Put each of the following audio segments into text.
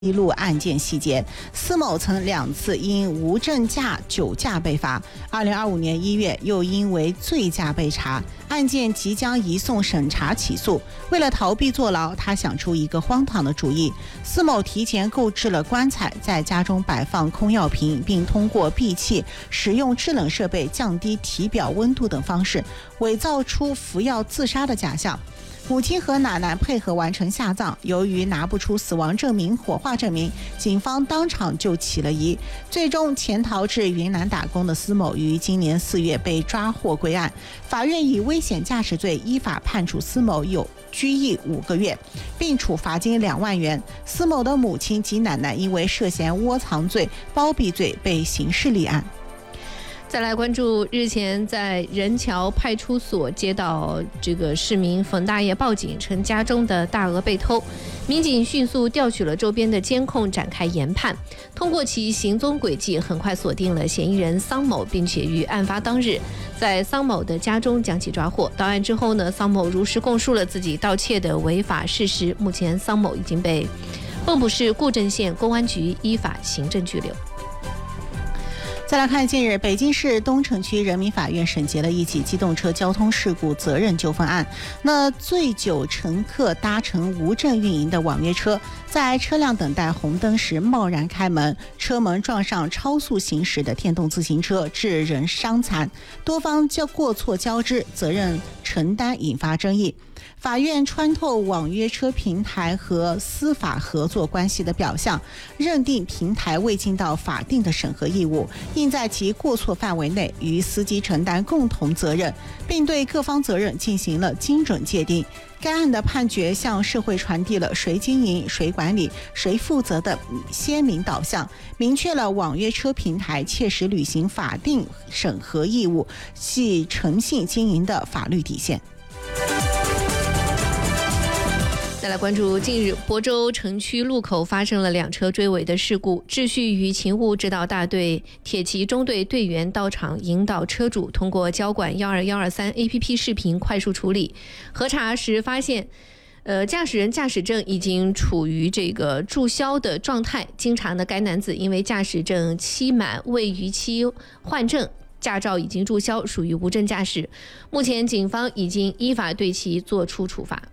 披露案件细节，司某曾2次因无证驾酒驾被罚，2025年1月又因为醉驾被查，案件即将移送审查起诉。为了逃避坐牢，他想出一个荒唐的主意。司某提前购置了棺材，在家中摆放空药瓶，并通过闭气、使用制冷设备降低体表温度等方式，伪造出服药自杀的假象。母亲和奶奶配合完成下葬，由于拿不出死亡证明、火化证明，警方当场就起了疑。最终潜逃至云南打工的司某于今年4月被抓获归案，法院以危险驾驶罪依法判处司某有拘役5个月，并处罚金2万元。司某的母亲及奶奶因为涉嫌窝藏罪、包庇罪被刑事立案。 再来关注日前在仁桥派出所接到这个市民冯大爷报警称家中的大鹅被偷，民警迅速调取了周边的监控展开研判，通过其行踪轨迹很快锁定了嫌疑人桑某，并且于案发当日在桑某的家中将其抓获。到案之后呢，桑某如实供述了自己盗窃的违法事实，目前桑某已经被蚌埠市固镇县公安局依法行政拘留。 再来看，近日北京市东城区人民法院审结了一起机动车交通事故责任纠纷案。那醉酒乘客搭乘无证运营的网约车，在车辆等待红灯时贸然开门，车门撞上超速行驶的电动自行车，致人伤残，多方过错交织，责任承担引发争议。法院穿透网约车平台和司法合作关系的表象，认定平台未尽到法定的审核义务，应在其过错范围内与司机承担共同责任，并对各方责任进行了精准界定。该案的判决向社会传递了谁经营、谁管理、谁负责的鲜明导向，明确了网约车平台切实履行法定审核义务系诚信经营的法律底线。 再来关注近日亳州城区路口发生了2车追尾的事故，秩序与勤务指导大队铁骑中队队员到场引导车主，通过交管12123 APP 视频快速处理，核查时发现驾驶人驾驶证已经处于这个注销的状态。经查呢，该男子因为驾驶证期满未逾期换证，驾照已经注销，属于无证驾驶。目前警方已经依法对其作出处罚。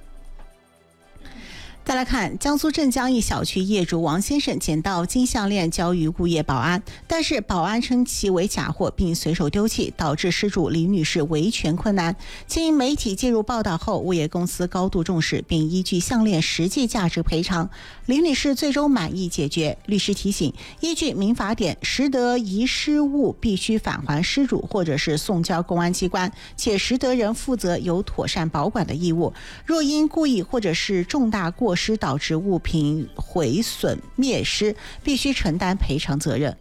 再来看，江苏镇江一小区业主王先生捡到金项链交予物业保安，但是保安称其为假货并随手丢弃，导致失主李女士维权困难。经媒体介入报道后，物业公司高度重视，并依据项链实际价值赔偿，李女士最终满意解决。律师提醒，依据民法典，拾得遗失物必须返还失主或者是送交公安机关，且拾得人负责有妥善保管的义务。若因故意或者是重大过失导致物品毁损灭失，必须承担赔偿责任。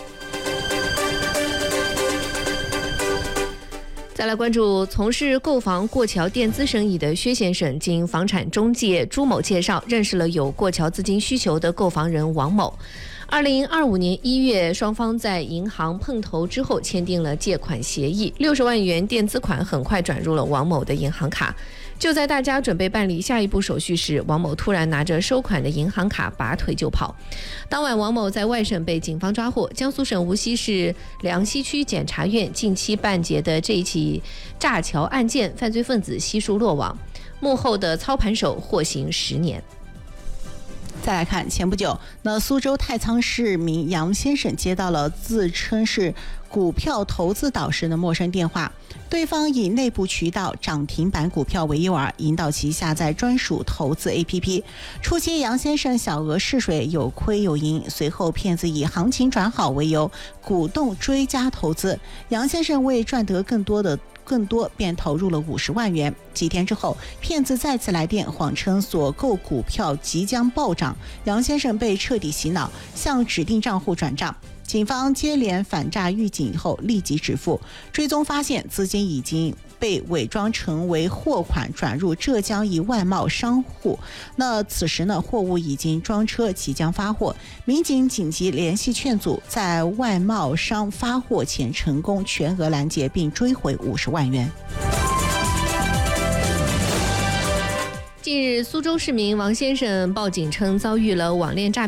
再来关注从事购房过桥垫资生意的薛先生，经房产中介朱某介绍，认识了有过桥资金需求的购房人王某。2025年1月，双方在银行碰头之后签订了借款协议，60万元垫资款很快转入了王某的银行卡。就在大家准备办理下一步手续时，王某突然拿着收款的银行卡拔腿就跑。当晚，王某在外省被警方抓获。江苏省无锡市梁溪区检察院近期办结的这一起诈桥案件，犯罪分子悉数落网，幕后的操盘手获刑10年。 再来看，前不久，苏州太仓市民杨先生接到了自称是股票投资导师的陌生电话，对方以内部渠道涨停板股票为诱饵，引导其下载专属投资 APP。初期杨先生小额试水，有亏有赢，随后骗子以行情转好为由，鼓动追加投资。杨先生为赚得更多便投入了50万元。几天之后，骗子再次来电，谎称所购股票即将暴涨，杨先生被彻底洗脑，向指定账户转账。警方接连反诈预警后立即止付，追踪发现资金已经被伪装成为货款转入浙江一外贸商户。此时货物已经装车即将发货，民警紧急联系劝阻，在外贸商发货前成功全额拦截并追回50万元。 近日，苏州市民王先生报警称遭遇了网恋诈骗。